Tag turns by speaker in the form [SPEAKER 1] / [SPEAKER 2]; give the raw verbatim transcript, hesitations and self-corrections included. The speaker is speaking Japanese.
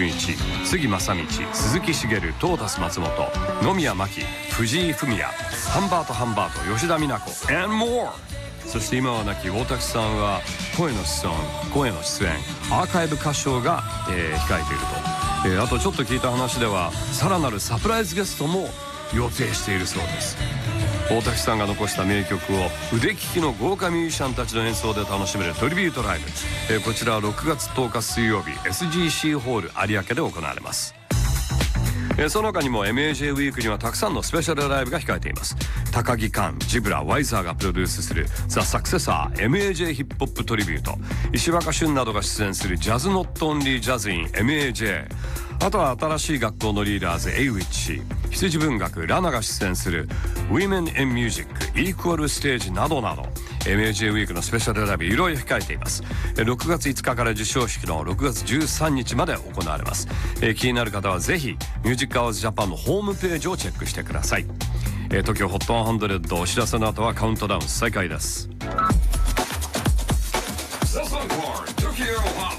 [SPEAKER 1] 純一、杉正道、鈴木茂、トータス松本、野宮真紀、藤井フミヤ、ハンバートハンバート、吉田美奈子 and more。 そして今は亡き大滝さんは声の子孫、声の出演、アーカイブ歌唱が、えー、控えていると、えー、あとちょっと聞いた話ではさらなるサプライズゲストも予定しているそうです。大滝さんが残した名曲を腕利きの豪華ミュージシャンたちの演奏で楽しめるトリビュートライブ、えー、こちらはろくがつとおか水曜日 エスジーシー ホール有明で行われます。えー、その他にも エムエージェー ウィークにはたくさんのスペシャルライブが控えています。高木寛、ジブラ、ワイザーがプロデュースするザ・サクセサー エムエージェー ヒップホップトリビュート、石若俊などが出演するジャズノットオンリージャズイン エムエージェー、あとは新しい学校のリーダーズエイウィッチ、羊文学ラナが出演する Women in Music イークアルステージなどなど エムエージェー ウィークのスペシャルライブいろいろ控えています。ろくがついつかから授賞式のろくがつじゅうさんにちまで行われます。えー、気になる方はぜひミュージックアワーズジャパンのホームページをチェックしてください。えー、東京ホットひゃくお知らせの後はカウントダウン再開です。